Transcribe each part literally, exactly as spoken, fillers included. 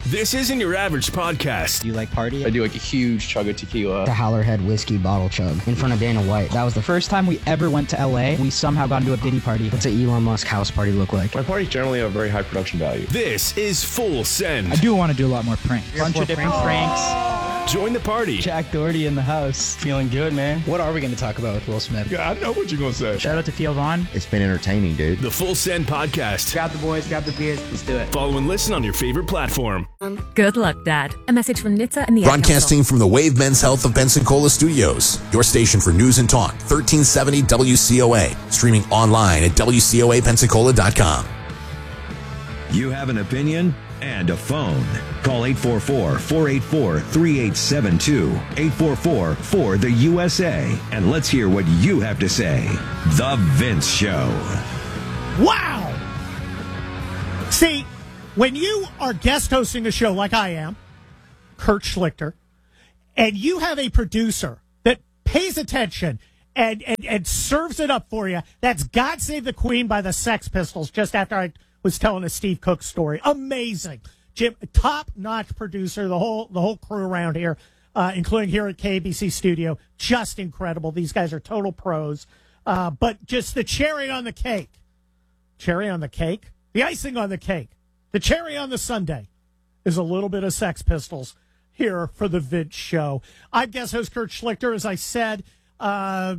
This isn't your average podcast. Do you like party? I do like a huge chug of tequila. The Howlerhead whiskey bottle chug in front of Dana White. That was the First time we ever went to L A, we somehow got into a Diddy party. What's an Elon Musk house party look like? My parties generally have very high production value. This is Full Send. I do want to do a lot more pranks. Bunch of different pranks. Join the party. Jack Doherty in the house. Feeling good, man. What are we going to talk about with Will Smith? Yeah, I know what you're going to say. Shout out to Theo Vaughn. It's been entertaining, dude. The Full Send podcast. Grab the boys, grab the beers, let's do it. Follow and listen on your favorite platform. Good luck, Dad. A message from N H T S A and the Ad Broadcasting Council. from the Wave Men's Health of Pensacola Studios, your station for news and talk, thirteen seventy W C O A, streaming online at W C O A Pensacola dot com. You have an opinion and a phone. Call eight four four, four eight four, three eight seven two, eight four four, four the U S A, and let's hear what you have to say. The Vince Show. Wow! See, when you are guest hosting a show like I am, Kurt Schlichter, and you have a producer that pays attention and, and, and serves it up for you, that's God Save the Queen by the Sex Pistols, just after I was telling a Steve Cook story. Amazing. Jim, top-notch producer, the whole the whole crew around here, uh, including here at K B C Studio, just incredible. These guys are total pros. Uh, but just the cherry on the cake. Cherry on the cake? The icing on the cake. The cherry on the sundae is a little bit of Sex Pistols here for the Vince Show. I'm guest host Kurt Schlichter, as I said, uh,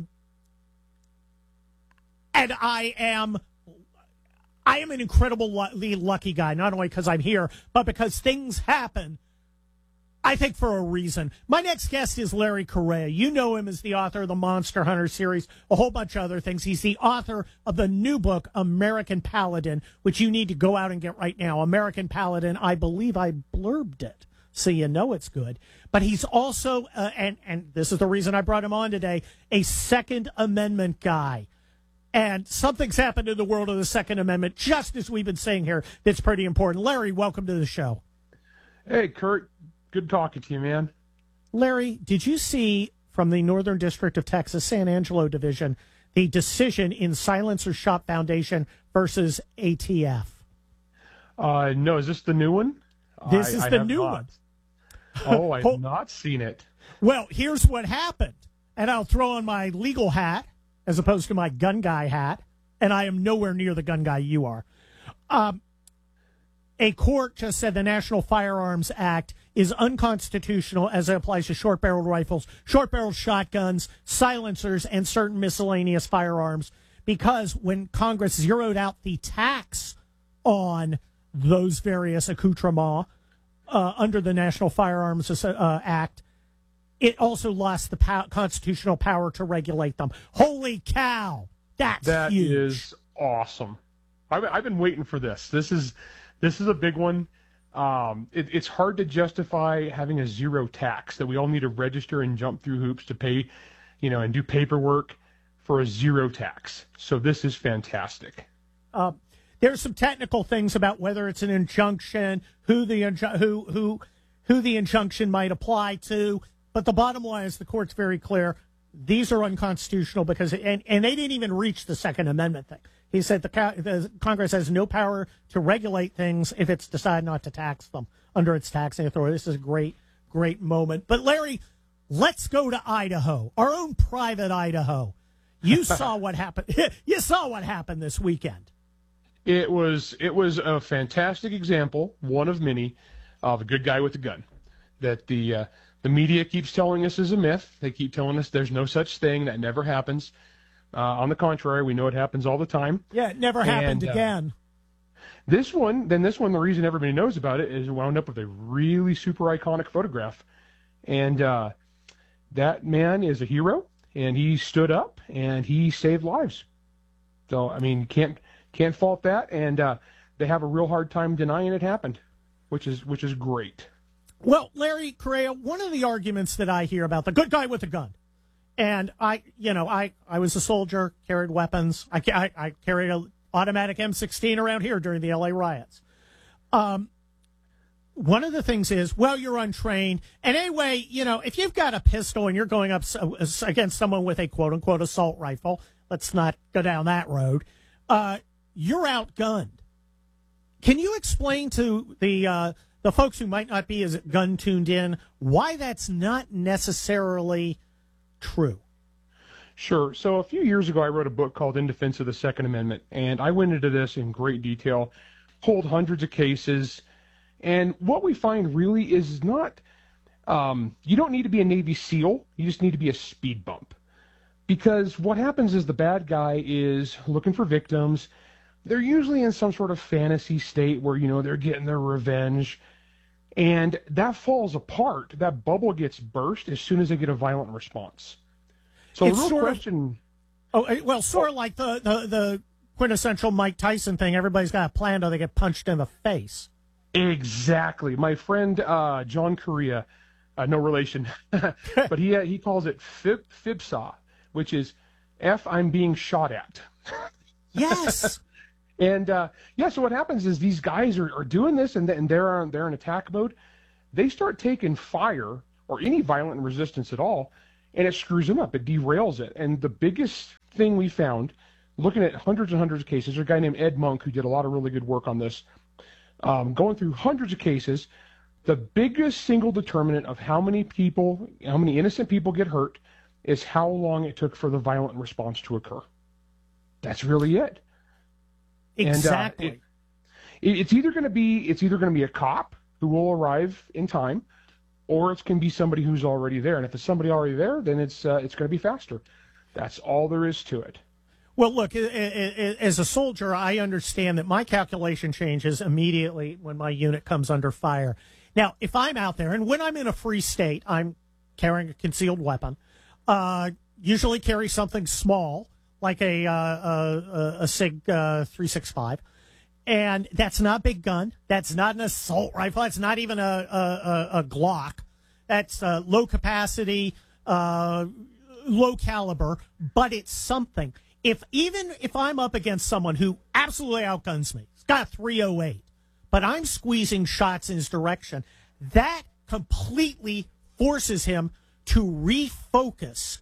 and I am... I am an incredibly lucky guy, not only because I'm here, but because things happen, I think, for a reason. My next guest is Larry Correia. You know him as the author of the Monster Hunter series, a whole bunch of other things. He's the author of the new book, American Paladin, which you need to go out and get right now. American Paladin, I believe I blurbed it, so you know it's good. But he's also, uh, and, and this is the reason I brought him on today, a Second Amendment guy. And something's happened in the world of the Second Amendment, just as we've been saying here, that's pretty important. Larry, welcome to the show. Hey, Kurt. Good talking to you, man. Larry, did you see from the Northern District of Texas, San Angelo Division, the decision in Silencer Shop Foundation versus A T F? Uh, no, is this the new one? This I, is I the new not. one. Oh, I have not seen it. Well, here's what happened. And I'll throw on my legal hat, as opposed to my gun guy hat, and I am nowhere near the gun guy you are. Um, a court just said the National Firearms Act is unconstitutional as it applies to short-barreled rifles, short-barreled shotguns, silencers, and certain miscellaneous firearms, because when Congress zeroed out the tax on those various accoutrements uh, under the National Firearms uh, Act, it also lost the pow- constitutional power to regulate them. Holy cow. That's That huge. is awesome. I've, I've been waiting for this. This is this is a big one. Um, it, it's hard to justify having a zero tax, that we all need to register and jump through hoops to pay, you know, and do paperwork for a zero tax. So this is fantastic. Uh, there's some technical things about whether it's an injunction, who the inju- who who who the injunction might apply to. But the bottom line is the court's very clear. These are unconstitutional because, and, and they didn't even reach the Second Amendment thing. He said the, the Congress has no power to regulate things if it's decided not to tax them under its taxing authority. This is a great, great moment. But Larry, let's go to Idaho, our own private Idaho. You saw what happened. You saw what happened this weekend. It was it was a fantastic example, one of many, of a good guy with a gun. That the uh, the media keeps telling us is a myth. They keep telling us there's no such thing. That never happens. Uh, on the contrary, we know it happens all the time. Yeah, it never happened and, uh, again. This one, then this one, the reason everybody knows about it is it wound up with a really super iconic photograph. And uh, that man is a hero, and he stood up, and he saved lives. So, I mean, can't can't fault that. And uh, they have a real hard time denying it happened, which is which is great. Well, Larry Correia, one of the arguments that I hear about the good guy with a gun, and I, you know, I, I was a soldier, carried weapons. I, I, I carried an automatic M sixteen around here during the L A riots. Um, one of the things is, well, you're untrained. And anyway, you know, if you've got a pistol and you're going up against someone with a quote-unquote assault rifle, let's not go down that road, uh, you're outgunned. Can you explain to the uh, the folks who might not be as gun tuned in, why that's not necessarily true. Sure. So a few years ago, I wrote a book called In Defense of the Second Amendment, and I went into this in great detail, pulled hundreds of cases, and what we find really is not, um, you don't need to be a Navy SEAL, you just need to be a speed bump. Because what happens is the bad guy is looking for victims. They're usually in some sort of fantasy state where, you know, they're getting their revenge, and that falls apart. That bubble gets burst as soon as they get a violent response. So It's the real sort of- question... Oh, well, sort of like the, the, the quintessential Mike Tyson thing. Everybody's got a plan or they get punched in the face. Exactly. My friend uh, John Correa, uh, no relation, but he he calls it fib, FIBSA, which is F, I'm being shot at. Yes. And, uh, yeah, so what happens is these guys are, are doing this, and, and they're, on, they're in attack mode. They start taking fire or any violent resistance at all, and it screws them up. It derails it. And the biggest thing we found, looking at hundreds and hundreds of cases, there's a guy named Ed Monk who did a lot of really good work on this, um, going through hundreds of cases, the biggest single determinant of how many people, how many innocent people get hurt is how long it took for the violent response to occur. That's really it. Exactly. And, uh, it, it's either going to be it's either going to be a cop who will arrive in time, or it can be somebody who's already there. And if it's somebody already there, then it's uh, it's going to be faster. That's all there is to it. Well, look, as a soldier, I understand that my calculation changes immediately when my unit comes under fire. Now, if I'm out there, and when I'm in a free state, I'm carrying a concealed weapon, uh, usually carry something small, like a, uh, a, a SIG uh, three sixty-five. And that's not a big gun. That's not an assault rifle. That's not even a, a, a Glock. That's uh, low capacity, uh, low caliber, but it's something. If even if I'm up against someone who absolutely outguns me, he's got a three oh eight, but I'm squeezing shots in his direction, that completely forces him to refocus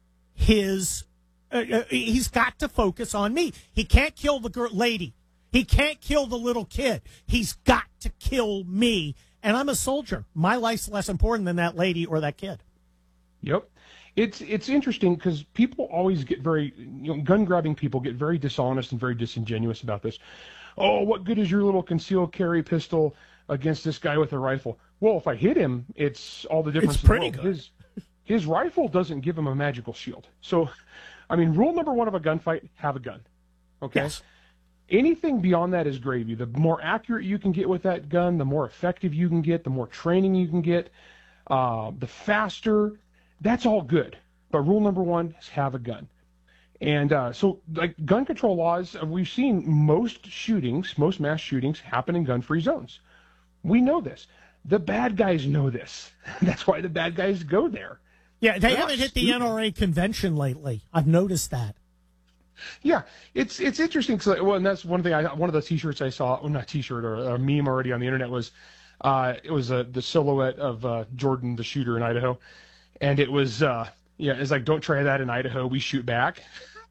his, uh, uh, he's got to focus on me. He can't kill the girl, lady. He can't kill the little kid. He's got to kill me. And I'm a soldier. My life's less important than that lady or that kid. Yep. It's it's interesting because people always get very, you know, gun grabbing people get very dishonest and very disingenuous about this. Oh, what good is your little concealed carry pistol against this guy with a rifle? Well, if I hit him, it's all the difference It's in the pretty world. good. His, his rifle doesn't give him a magical shield. So, I mean, rule number one of a gunfight, have a gun. Okay? Yes. Anything beyond that is gravy. The more accurate you can get with that gun, the more effective you can get, the more training you can get, uh, the faster. That's all good. But rule number one is have a gun. And uh, so, like, gun control laws, uh, we've seen most shootings, most mass shootings happen in gun-free zones. We know this. The bad guys know this. That's why the bad guys go there. Yeah, they They're haven't not hit the stupid. N R A convention lately. I've noticed that. Yeah, it's it's interesting. Cause, well, and that's one thing. I one of the T-shirts I saw, well, not T-shirt or a meme already on the internet was, uh, it was uh, the silhouette of uh, Jordan the shooter in Idaho, and it was uh, yeah, it's like, don't try that in Idaho. We shoot back.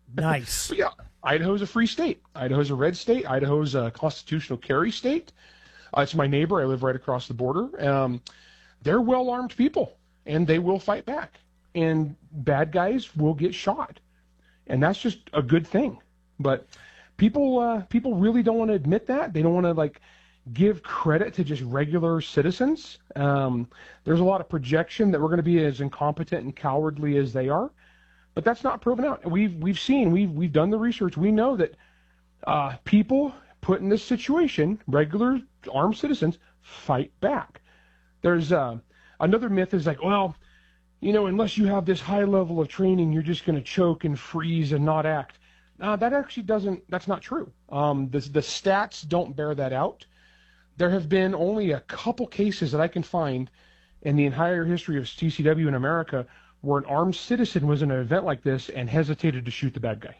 Nice. But yeah, Idaho's a free state. Idaho's a red state. Idaho's a constitutional carry state. Uh, it's my neighbor. I live right across the border. Um, they're well-armed people, and they will fight back. And bad guys will get shot. And that's just a good thing. But people uh, people really don't want to admit that. They don't want to, like, give credit to just regular citizens. Um, there's a lot of projection that we're going to be as incompetent and cowardly as they are. But that's not proven out. We've we've seen, we've we've done the research. We know that uh, people put in this situation, regular armed citizens, fight back. There's uh, another myth is like, well, you know, unless you have this high level of training, you're just going to choke and freeze and not act. Uh, that actually doesn't, that's not true. Um, the, the stats don't bear that out. There have been only a couple cases that I can find in the entire history of T C W in America where an armed citizen was in an event like this and hesitated to shoot the bad guy.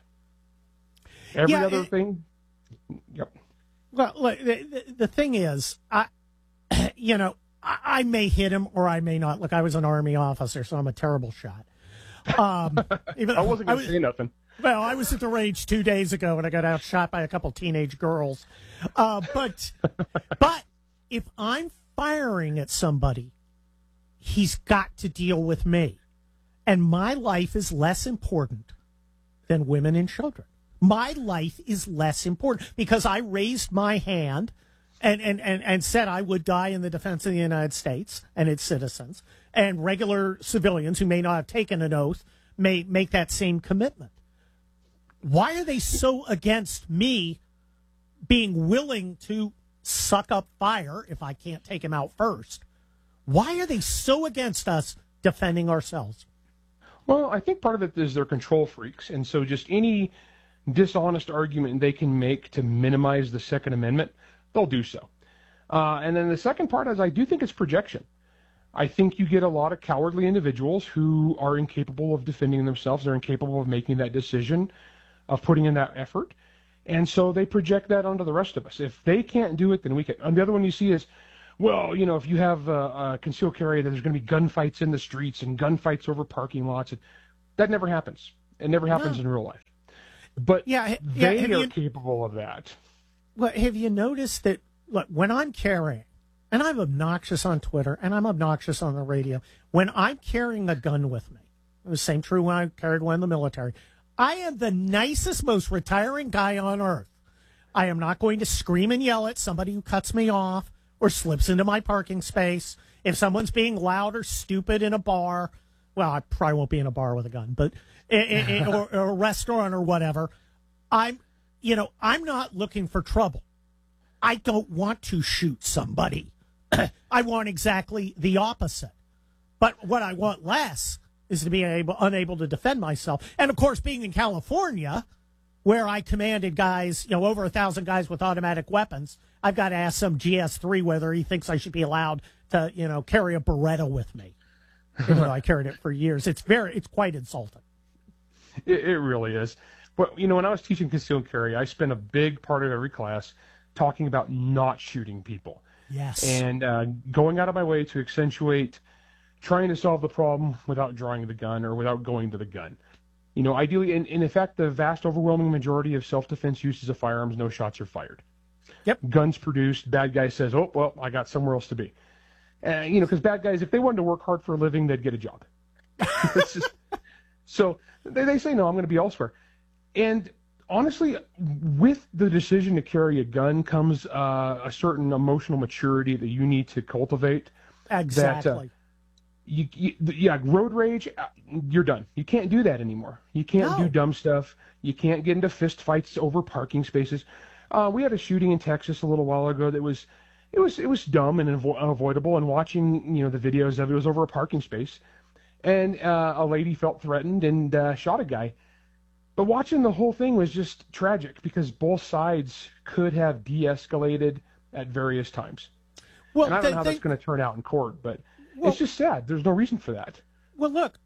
Every Yeah, other it- thing, yep. Well, look, the, the, the thing is, I, you know, I, I may hit him or I may not. Look, I was an Army officer, so I'm a terrible shot. Um, even, I wasn't going was- to say nothing. Well, I was at the range two days ago and I got outshot by a couple teenage girls. Uh, but, but if I'm firing at somebody, he's got to deal with me. And my life is less important than women and children. My life is less important because I raised my hand and, and, and, and said I would die in the defense of the United States and its citizens. And regular civilians who may not have taken an oath may make that same commitment. Why are they so against me being willing to suck up fire if I can't take him out first? Why are they so against us defending ourselves? Well, I think part of it is they're control freaks, and so just any dishonest argument they can make to minimize the Second Amendment, they'll do so. Uh, and then the second part is I do think it's projection. I think you get a lot of cowardly individuals who are incapable of defending themselves. They're incapable of making that decision, of putting in that effort. And so they project that onto the rest of us. If they can't do it, then we can. And the other one you see is, well, you know, if you have a, a concealed carry, then there's going to be gunfights in the streets and gunfights over parking lots. That never happens. It never happens no. in real life. But yeah, they yeah, are you, capable of that. Well, have you noticed that, look, when I'm carrying, and I'm obnoxious on Twitter, and I'm obnoxious on the radio, when I'm carrying a gun with me, it was the same true when I carried one in the military, I am the nicest, most retiring guy on earth. I am not going to scream and yell at somebody who cuts me off or slips into my parking space. If someone's being loud or stupid in a bar, well, I probably won't be in a bar with a gun, but it, it, or, or a restaurant or whatever, I'm, you know, I'm not looking for trouble. I don't want to shoot somebody. I want exactly the opposite. But what I want less is to be able, unable to defend myself. And, of course, being in California, where I commanded guys, you know, over a thousand guys with automatic weapons, I've got to ask some G S three whether he thinks I should be allowed to, you know, carry a Beretta with me. Even though I carried it for years. It's very, it's quite insulting. It, it really is. But, you know, when I was teaching concealed carry, I spent a big part of every class talking about not shooting people. Yes. And uh, going out of my way to accentuate trying to solve the problem without drawing the gun or without going to the gun. You know, ideally, and, and in fact, the vast overwhelming majority of self-defense uses of firearms, no shots are fired. Yep. Guns produced, bad guy says, oh, well, I got somewhere else to be. Uh, you know, because bad guys, if they wanted to work hard for a living, they'd get a job. It's just, so they, they say, no, I'm going to be elsewhere. And honestly, with the decision to carry a gun comes uh, a certain emotional maturity that you need to cultivate. Exactly. That, uh, you, you, yeah, road rage, you're done. You can't do that anymore. You can't No. do dumb stuff. You can't get into fist fights over parking spaces. Uh, we had a shooting in Texas a little while ago that was, it was, it was dumb and unavo- unavoidable. And watching, you know, the videos of it, it was over a parking space, and uh, a lady felt threatened and uh, shot a guy. But watching the whole thing was just tragic because both sides could have de-escalated at various times. Well, and I don't they, know how they, that's going to turn out in court, but well, it's just sad. There's no reason for that. Well, look,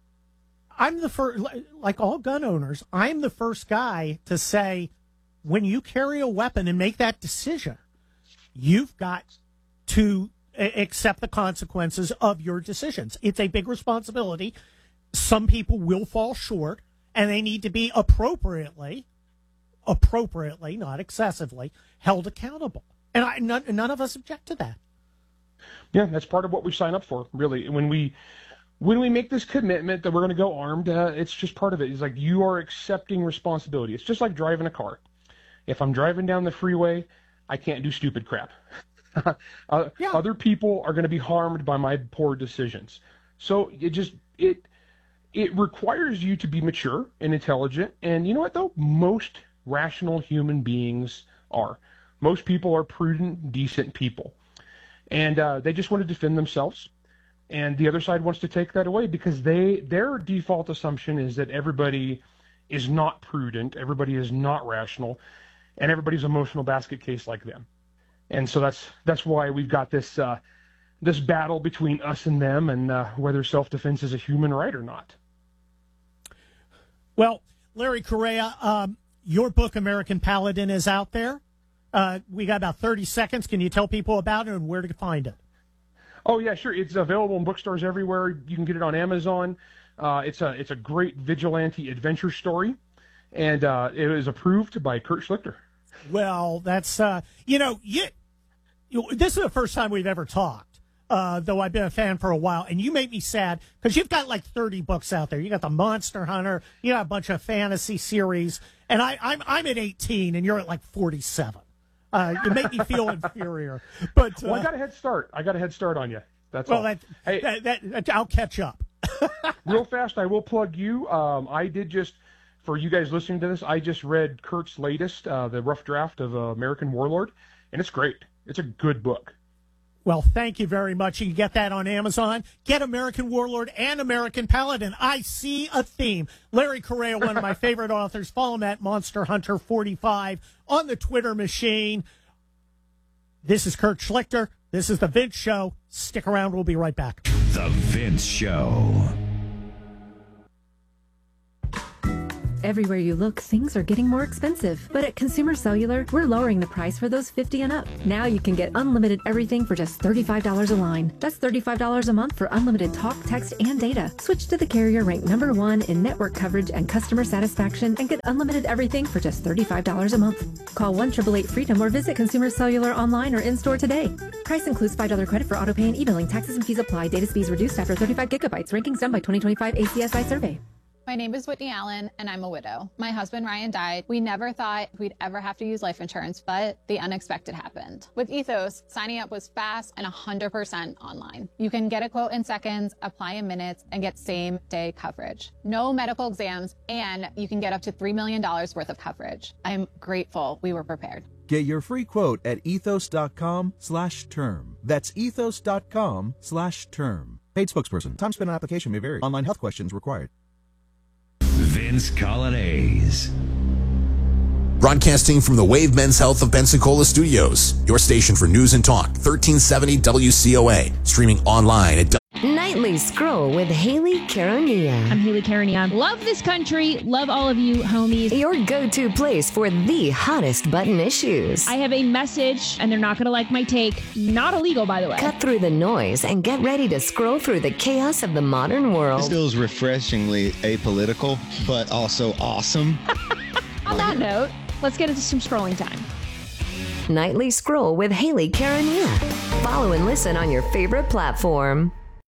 I'm the first, like all gun owners, I'm the first guy to say, when you carry a weapon and make that decision, you've got to accept the consequences of your decisions. It's a big responsibility. Some people will fall short, and they need to be appropriately, appropriately, not excessively, held accountable. And I, none, none of us object to that. Yeah, that's part of what we sign up for, really. When we when we make this commitment that we're going to go armed, uh, it's just part of it. It's like you are accepting responsibility. It's just like driving a car. If I'm driving down the freeway, I can't do stupid crap. uh, yeah. Other people are going to be harmed by my poor decisions. So it just it it requires you to be mature and intelligent. And you know what, though? Most rational human beings are. Most people are prudent, decent people. And uh, they just want to defend themselves. And the other side wants to take that away because they their default assumption is that everybody is not prudent, everybody is not rational, and everybody's emotional basket case like them. And so that's that's why we've got this uh, this battle between us and them, and uh, whether self-defense is a human right or not. Well, Larry Correia, um, your book, American Paladin, is out there. Uh, we got about thirty seconds. Can you tell people about it and where to find it? Oh, yeah, sure. It's available in bookstores everywhere. You can get it on Amazon. Uh, it's a it's a great vigilante adventure story, and uh, it was approved by Kurt Schlichter. Well, that's, uh, you know, you, you, this is the first time we've ever talked, uh, though I've been a fan for a while, and you make me sad because you've got like thirty books out there. You got the Monster Hunter, you got a bunch of fantasy series, and I, I'm I'm at eighteen, and you're at like forty-seven. Uh, you make me feel inferior, but uh, well, I got a head start. I got a head start on you. That's well, all. that, hey, that, that, that I'll catch up. Real fast, I will plug you. Um, I did just, for you guys listening to this, I just read Kurt's latest, uh, the rough draft of uh, American Warlord, and it's great. It's a good book. Well, thank you very much. You can get that on Amazon. Get American Warlord and American Paladin. I see a theme. Larry Correa, one of my favorite authors. Follow him at Monster Hunter forty-five on the Twitter machine. This is Kurt Schlichter. This is The Vince Show. Stick around. We'll be right back. The Vince Show. Everywhere you look, things are getting more expensive. But at Consumer Cellular, we're lowering the price for those fifty and up. Now you can get unlimited everything for just thirty-five dollars a line. That's thirty-five dollars a month for unlimited talk, text, and data. Switch to the carrier ranked number one in network coverage and customer satisfaction and get unlimited everything for just thirty-five dollars a month. Call one eight eight eight freedom or visit Consumer Cellular online or in-store today. Price includes five dollars credit for auto pay and e-billing. Taxes and fees apply. Data speeds reduced after thirty-five gigabytes. Rankings done by twenty twenty-five A C S I survey. My name is Whitney Allen, and I'm a widow. My husband, Ryan, died. We never thought we'd ever have to use life insurance, but the unexpected happened. With Ethos, signing up was fast and one hundred percent online. You can get a quote in seconds, apply in minutes, and get same-day coverage. No medical exams, and you can get up to three million dollars worth of coverage. I'm grateful we were prepared. Get your free quote at ethos.com slash term. That's ethos.com slash term. Paid spokesperson. Time spent on application may vary. Online health questions required. Vince Colonnese. Broadcasting from the Wave Men's Health of Pensacola Studios, your station for news and talk, thirteen seventy W C O A, streaming online at Nightly Scroll with Haley Caronia. I'm Haley Caronia. Love this country. Love all of you, homies. Your go-to place for the hottest button issues. I have a message, and they're not going to like my take. Not illegal, by the way. Cut through the noise and get ready to scroll through the chaos of the modern world. This feels refreshingly apolitical, but also awesome. On that note, let's get into some scrolling time. Nightly Scroll with Haley Caronia. Follow and listen on your favorite platform.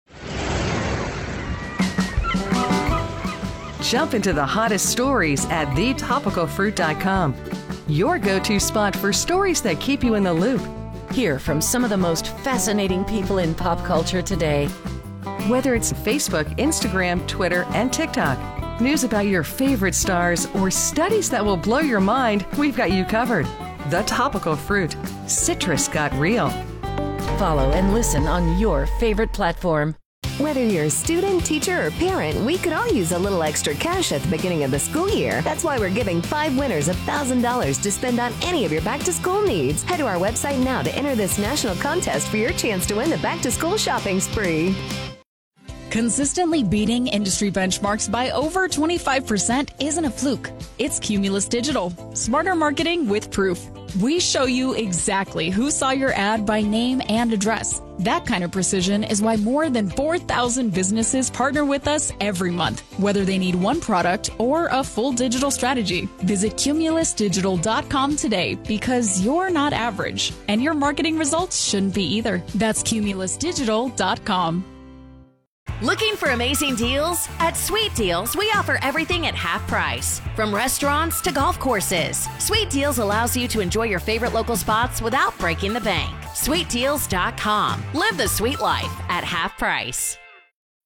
Jump into the hottest stories at the topical fruit dot com. Your go-to spot for stories that keep you in the loop. Hear from some of the most fascinating people in pop culture today. Whether it's Facebook, Instagram, Twitter, and TikTok, news about your favorite stars, or studies that will blow your mind, we've got you covered. The Topical Fruit. Citrus got real. Follow and listen on your favorite platform. Whether you're a student, teacher, or parent, we could all use a little extra cash at the beginning of the school year. That's why we're giving five winners one thousand dollars to spend on any of your back-to-school needs. Head to our website now to enter this national contest for your chance to win the back-to-school shopping spree. Consistently beating industry benchmarks by over twenty-five percent isn't a fluke. It's Cumulus Digital. Smarter marketing with proof. We show you exactly who saw your ad by name and address. That kind of precision is why more than four thousand businesses partner with us every month, whether they need one product or a full digital strategy. Visit cumulus digital dot com today because you're not average, and your marketing results shouldn't be either. That's cumulus digital dot com. Looking for amazing deals? At Sweet Deals, we offer everything at half price. From restaurants to golf courses, Sweet Deals allows you to enjoy your favorite local spots without breaking the bank. sweet deals dot com. Live the sweet life at half price.